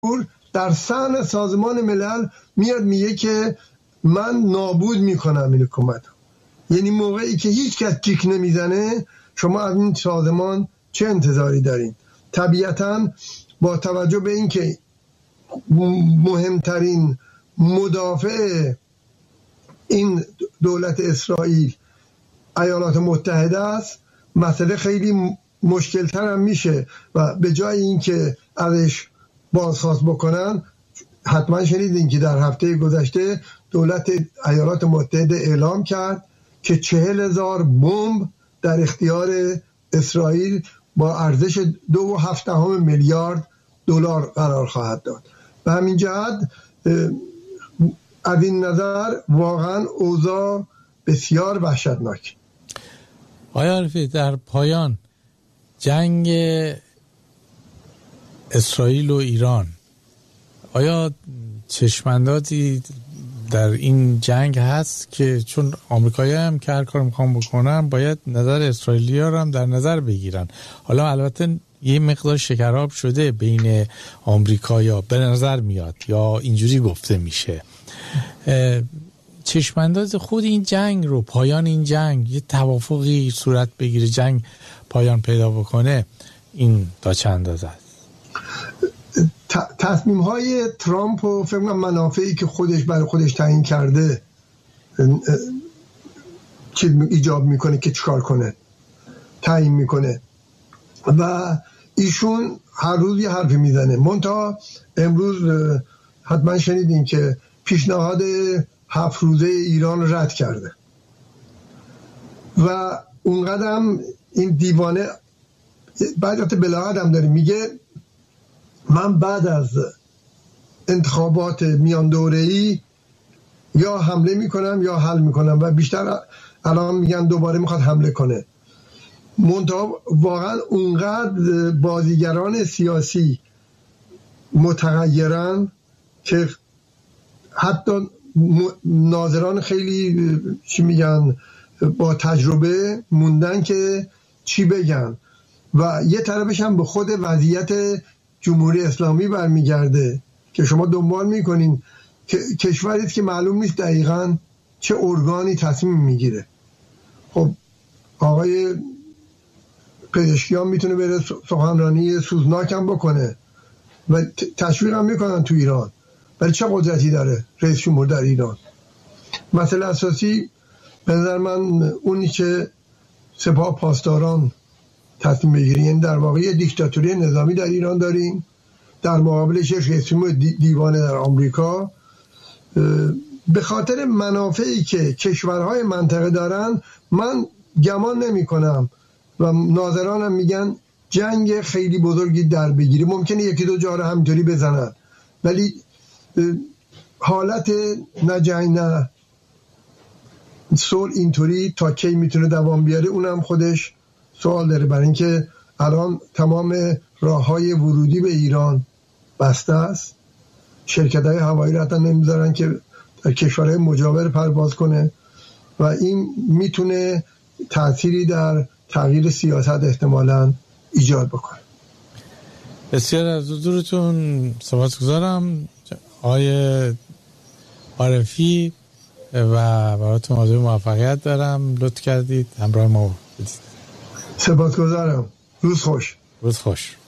در صحن سازمان ملل میاد میگه که من نابود میکنم این حکومت. یعنی موقعی که هیچ کس جیک نمیزنه شما از این سازمان چه انتظاری دارین؟ طبیعتاً با توجه به اینکه مهمترین مدافع این دولت اسرائیل ایالات متحده است، مسئله خیلی مشکل‌تر هم میشه و به جای اینکه ازش بازخواست بکنن، حتما شنیدین که در هفته گذشته دولت ایالات متحده اعلام کرد که 40,000 بمب در اختیار اسرائیل با ارزش 2.7 میلیارد دلار قرار خواهد داد. به همین جهت از این نظر واقعا اوضاع بسیار وحشتناک. آقای عارفی، در پایان جنگ اسرائیل و ایران، آیا چشم‌اندازی در این جنگ هست که چون آمریکایی‌ها هم که هر کار میخوان بکنن باید نظر اسرائیلی‌ها رو هم در نظر بگیرن؟ حالا البته یه مقدار شکراب شده بین آمریکایی‌ها به نظر میاد، یا اینجوری گفته میشه. چشم‌انداز خود این جنگ رو، پایان این جنگ، یه توافقی صورت بگیره، جنگ پایان پیدا بکنه، این تا چند اندازه است؟ تصمیم‌های ترامپ و فکر کنم منافعی که خودش برای خودش تعیین کرده چی ایجاب میکنه که چیکار کنه، تعیین میکنه و ایشون هر روز یه حرفی میزنه. منتها امروز حتما شنیدین که پیشنهاد 7 روزه ایران رد کرده و اونقدرم این دیوانه بعد بلاغت هم داره، میگه من بعد از انتخابات میان دوره‌ای یا حمله میکنم یا حل میکنم و بیشتر الان میگن دوباره میخواد حمله کنه. منتها واقعا اونقدر بازیگران سیاسی متغیرن که حتی ناظران خیلی چی میگن با تجربه موندن که چی بگن و یه طرفش هم به خود وضعیت جمهوری اسلامی برمیگرده که شما دنبال میکنین که کشوری است که معلوم نیست دقیقاً چه ارگانی تصمیم میگیره. خب آقای پزشکیان میتونه بره سخنرانی سوزناک هم بکنه و تشویق هم میکنن تو ایران، ولی چه قدرتی داره رئیس جمهور در ایران؟ مسئله اساسی به نظر من اونی که سپاه پاسداران تصمیم بگیرن، یعنی در واقع یه دیکتاتوری نظامی در ایران داریم، در مقابلش رئیس جمهور دیوانه در آمریکا. به خاطر منافعی که کشورهای منطقه دارن من گمان نمی کنم و ناظرانم میگن جنگ خیلی بزرگی در بگیری، ممکنه یکی دو جا رو همینطوری بزنن، ولی حالت نه جنگ نه صلح اینطوری تا کی میتونه دوام بیاره اونم خودش سوال داره، برای اینکه الان تمام راههای ورودی به ایران بسته است، شرکت‌های هوایی رو حتی نمیذارن که در کشورهای مجاور پرواز کنه و این میتونه تأثیری در تغییر سیاست احتمالاً ایجاد بکنه. بسیار از حضورتون سپاسگزارم آقای عارفی و براتون آرزوی موفقیت دارم. لطف کردید همراه ما بودید. سپاسگزارم. روز خوش. روز خوش.